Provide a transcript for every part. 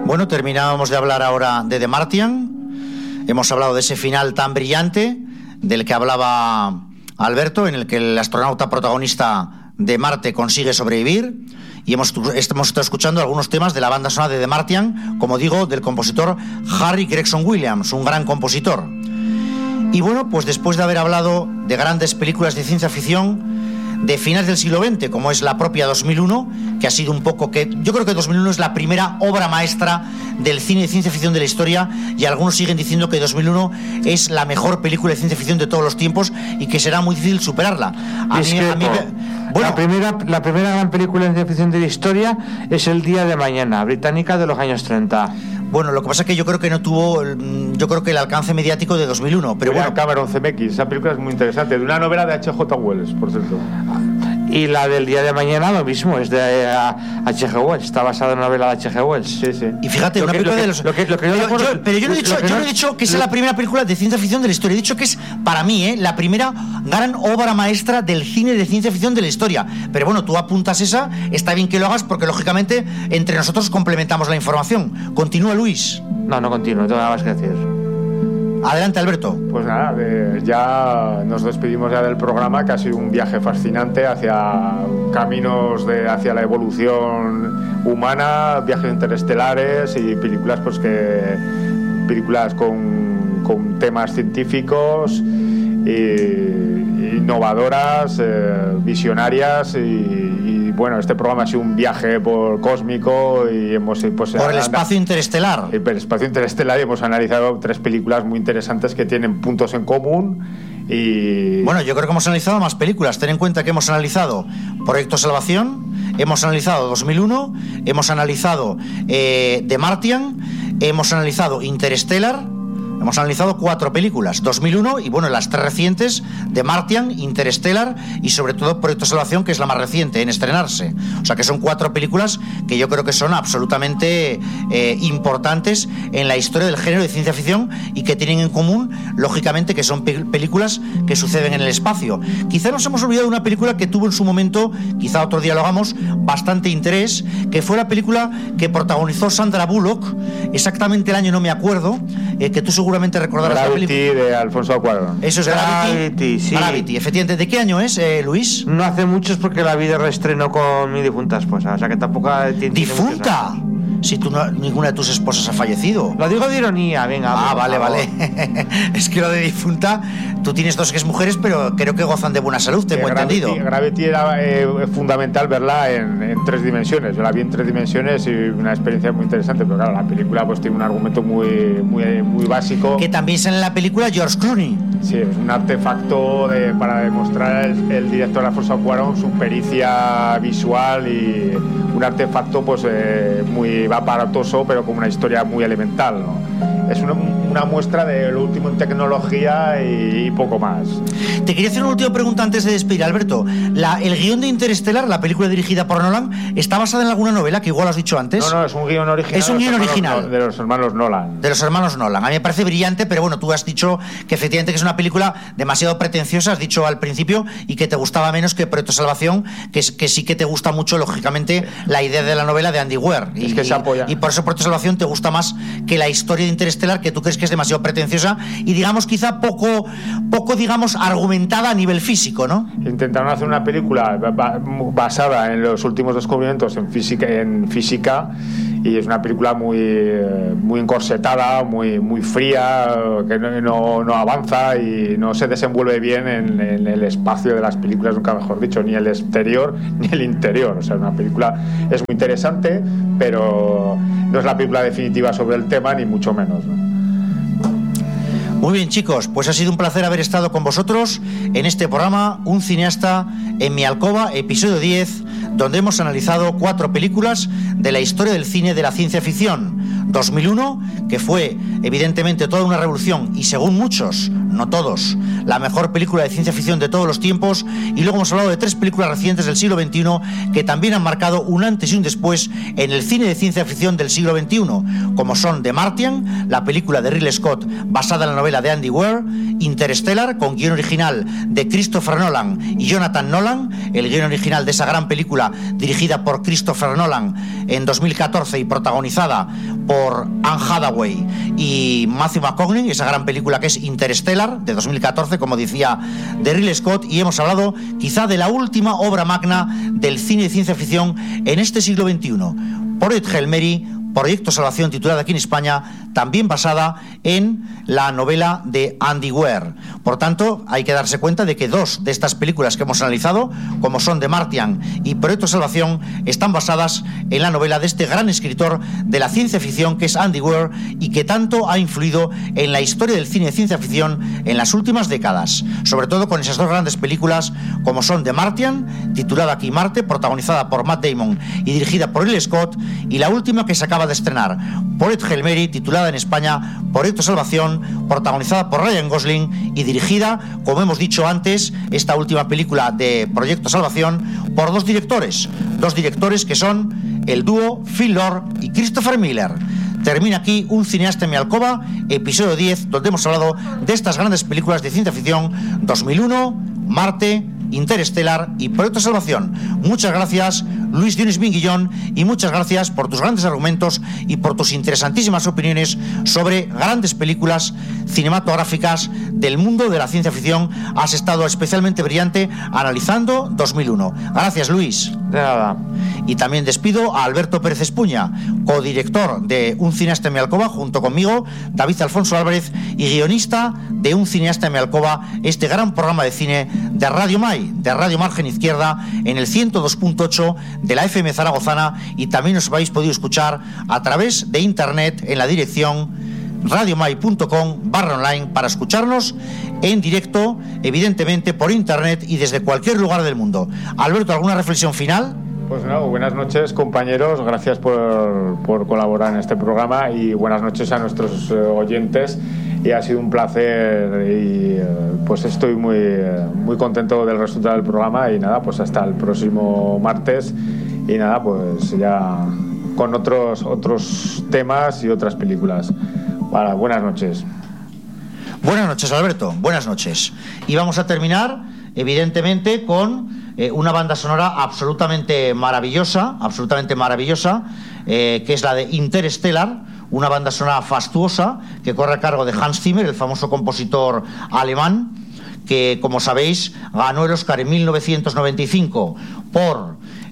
Bueno, terminábamos de hablar ahora de The Martian. Hemos hablado de ese final tan brillante del que hablaba Alberto, en el que el astronauta protagonista de Marte consigue sobrevivir. Y hemos estado escuchando algunos temas de la banda sonora de The Martian, como digo, del compositor Harry Gregson Williams, un gran compositor. Y bueno, pues después de haber hablado de grandes películas de ciencia ficción de finales del siglo XX, como es la propia 2001, que ha sido un poco que... Yo creo que 2001 es la primera obra maestra del cine de ciencia ficción de la historia, y algunos siguen diciendo que 2001 es la mejor película de ciencia ficción de todos los tiempos y que será muy difícil superarla. Bueno, la primera gran película de ciencia ficción de la historia es El día de mañana, británica, de los años 30. Bueno, lo que pasa es que yo creo que no tuvo, yo creo que el alcance mediático de 2001, pero bueno. Cameron CMX, esa película es muy interesante, de una novela de H.G. Wells, por cierto. Y la del día de mañana lo mismo, es de H.G. Wells, está basada en una novela de H.G. Wells. Sí, sí. Y fíjate, una película de los... Pero yo no he dicho que sea la primera película de ciencia ficción de la historia, he dicho que es, para mí, la primera gran obra maestra del cine de ciencia ficción de la historia. Pero bueno, tú apuntas esa, está bien que lo hagas porque lógicamente entre nosotros complementamos la información. Continúa, Luis. No continúo, no tengo nada más que decir. Adelante, Alberto. Pues nada, ya nos despedimos ya del programa, que ha sido un viaje fascinante hacia caminos hacia la evolución humana, viajes interestelares y películas películas con temas científicos innovadoras, visionarias y bueno, este programa ha sido un viaje cósmico y hemos por el espacio interestelar. El espacio interestelar, y hemos analizado 3 películas muy interesantes que tienen puntos en común. Y bueno, yo creo que hemos analizado más películas. Ten en cuenta que hemos analizado Proyecto Salvación, hemos analizado 2001, hemos analizado The Martian, hemos analizado Interstellar. Hemos analizado 4 películas, 2001 y bueno, las 3 recientes, The Martian, Interstellar y sobre todo Proyecto Salvación, que es la más reciente en estrenarse. O sea que son 4 películas que yo creo que son absolutamente importantes en la historia del género de ciencia ficción y que tienen en común, lógicamente, que son películas que suceden en el espacio. Quizá nos hemos olvidado de una película que tuvo en su momento, quizá otro día lo hagamos, bastante interés, que fue la película que protagonizó Sandra Bullock, exactamente el año no me acuerdo, que tú seguramente recordarás. Gravity, de Alfonso Cuarón. Eso es Gravity, sí. Gravity, efectivamente. ¿De qué año es, Luis? No hace mucho, es porque la vi de reestreno con mi difunta esposa, o sea que tampoco tiene ¿difunta? Si ninguna de tus esposas ha fallecido. Lo digo de ironía, venga. Vale. Es que lo de difunta, tú tienes 2 exmujeres, pero creo que gozan de buena salud, tengo entendido. Gravity era fundamental verla en 3 dimensiones. Yo la vi en 3 dimensiones y una experiencia muy interesante, pero claro, la película pues tiene un argumento muy básico. Que también sale en la película George Clooney. Sí, es un artefacto para demostrar el director Alfonso Cuarón su pericia visual, y un artefacto pues muy aparatoso, pero con una historia muy elemental, ¿no? Es una muestra de lo último en tecnología y poco más. Te quería hacer una última pregunta antes de despedir, Alberto. El guión de Interstellar, la película dirigida por Nolan, ¿está basada en alguna novela, que igual has dicho antes? No, es un guión original. Es un guión original. De los hermanos Nolan. De los hermanos Nolan. A mí me parece brillante, pero bueno, tú has dicho que efectivamente que es una película demasiado pretenciosa, has dicho al principio, y que te gustaba menos que Proyecto Salvación, que sí que te gusta mucho, lógicamente, la idea de la novela de Andy Weir. Es que se apoya. Y por eso Proyecto Salvación te gusta más que la historia de Interestelar, que tú crees que es demasiado pretenciosa y digamos quizá poco digamos argumentada a nivel físico, ¿no? Intentaron hacer una película basada en los últimos descubrimientos en física, y es una película muy encorsetada, muy fría, que no avanza y no se desenvuelve bien en el espacio de las películas, nunca mejor dicho, ni el exterior ni el interior. O sea, una película es muy interesante, pero no es la película definitiva sobre el tema, ni mucho menos, ¿no? Muy bien, chicos, pues ha sido un placer haber estado con vosotros en este programa Un cineasta en mi alcoba, episodio 10, donde hemos analizado 4 películas de la historia del cine de la ciencia ficción. 2001, que fue evidentemente toda una revolución y según muchos no todos, la mejor película de ciencia ficción de todos los tiempos, y luego hemos hablado de 3 películas recientes del siglo XXI que también han marcado un antes y un después en el cine de ciencia ficción del siglo XXI, como son The Martian, la película de Ridley Scott basada en la novela de Andy Weir, Interstellar, con guión original de Christopher Nolan y Jonathan Nolan, el guión original de esa gran película dirigida por Christopher Nolan en 2014 y protagonizada por Anne Hathaway y Matthew McConaughey, esa gran película que es Interstellar de 2014, como decía, de Ridley Scott. Y hemos hablado quizá de la última obra magna del cine de ciencia ficción en este siglo XXI, Project Hail Mary, Proyecto Salvación, titulada aquí en España, también basada en la novela de Andy Weir. Por tanto, hay que darse cuenta de que 2 de estas películas que hemos analizado, como son The Martian y Proyecto Salvación, están basadas en la novela de este gran escritor de la ciencia ficción que es Andy Weir, y que tanto ha influido en la historia del cine de ciencia ficción en las últimas décadas, sobre todo con esas 2 grandes películas como son The Martian, titulada aquí Marte, protagonizada por Matt Damon y dirigida por Ridley Scott, y la última que se acaba de estrenar, Project Hail Mary, titulada en España Proyecto Salvación, protagonizada por Ryan Gosling y dirigida, como hemos dicho antes, esta última película de Proyecto Salvación, por 2 directores que son el dúo Phil Lord y Christopher Miller. Termina aquí Un cineasta en mi alcoba, episodio 10, donde hemos hablado de estas grandes películas de ciencia ficción: 2001, Marte, Interstellar y Proyecto Salvación. Muchas gracias, Luis Dionis Minguillón, y muchas gracias por tus grandes argumentos y por tus interesantísimas opiniones sobre grandes películas cinematográficas del mundo de la ciencia ficción. Has estado especialmente brillante analizando 2001. Gracias, Luis. De nada. Y también despido a Alberto Pérez Espuña, codirector de Un cineasta en mi alcoba, junto conmigo, David Alfonso Álvarez, y guionista de Un cineasta en mi alcoba, este gran programa de cine de Radio MAI, de Radio Margen Izquierda, en el 102.8 de la FM zaragozana, y también os habéis podido escuchar a través de internet en la dirección radiomai.com/online para escucharnos en directo, evidentemente por internet y desde cualquier lugar del mundo. Alberto, ¿alguna reflexión final? Pues no, buenas noches, compañeros, gracias por colaborar en este programa, y buenas noches a nuestros oyentes, y ha sido un placer, y pues estoy muy contento del resultado del programa, y nada, pues hasta el próximo martes, y nada, pues ya con otros temas y otras películas. Vale, buenas noches. Buenas noches, Alberto, buenas noches. Y vamos a terminar, evidentemente, con una banda sonora absolutamente maravillosa, que es la de Interstellar, una banda sonora fastuosa que corre a cargo de Hans Zimmer, el famoso compositor alemán, que, como sabéis, ganó el Oscar en 1995 por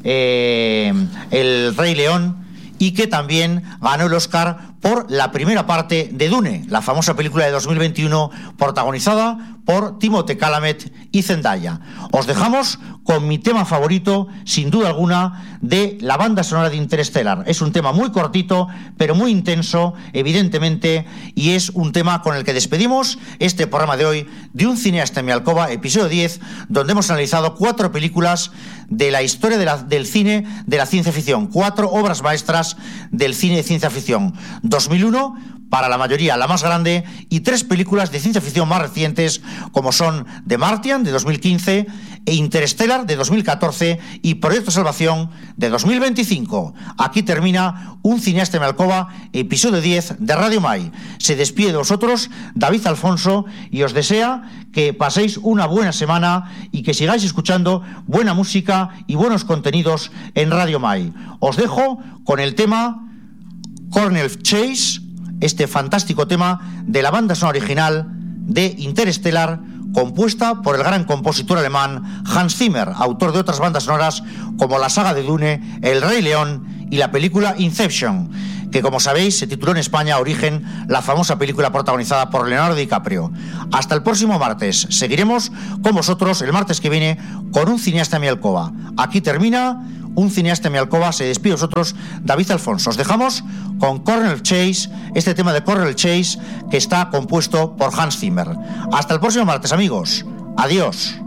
El Rey León, y que también ganó el Oscar por la primera parte de Dune, la famosa película de 2021 protagonizada por Timothée Chalamet y Zendaya. Os dejamos con mi tema favorito, sin duda alguna, de la banda sonora de Interstellar. Es un tema muy cortito, pero muy intenso, evidentemente, y es un tema con el que despedimos este programa de hoy de Un cineasta en mi alcoba, episodio 10, donde hemos analizado 4 películas de la historia del cine de la ciencia ficción, 4 obras maestras del cine de ciencia ficción. 2001, para la mayoría la más grande, y 3 películas de ciencia ficción más recientes, como son The Martian, de 2015, e Interstellar, de 2014, y Proyecto Salvación, de 2025. Aquí termina Un cineasta en mi alcoba, episodio 10 de Radio MAI. Se despide de vosotros David Alfonso, y os desea que paséis una buena semana y que sigáis escuchando buena música y buenos contenidos en Radio MAI. Os dejo con el tema Cornell Chase, este fantástico tema de la banda sonora original de Interstellar, compuesta por el gran compositor alemán Hans Zimmer, autor de otras bandas sonoras como la saga de Dune, El Rey León y la película Inception, que, como sabéis, se tituló en España Origen, la famosa película protagonizada por Leonardo DiCaprio. Hasta el próximo martes. Seguiremos con vosotros el martes que viene con Un cineasta en mi alcoba. Aquí termina Un cineasta en mi alcoba. Se despide de vosotros David Alfonso. Os dejamos con Cornell Chase, este tema de Cornell Chase que está compuesto por Hans Zimmer. Hasta el próximo martes, amigos. Adiós.